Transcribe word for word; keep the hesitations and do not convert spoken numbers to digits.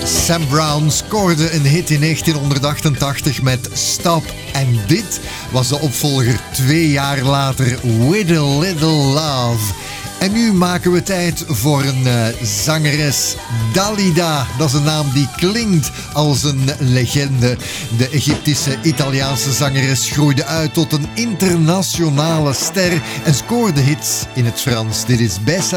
Sam Brown scoorde een hit in negentienhonderdachtentachtig met Stop. En dit was de opvolger twee jaar later, With a Little Love. En nu maken we tijd voor een uh, zangeres, Dalida. Dat is een naam die klinkt als een legende. De Egyptische-Italiaanse zangeres groeide uit tot een internationale ster en scoorde hits in het Frans. Dit is Bessa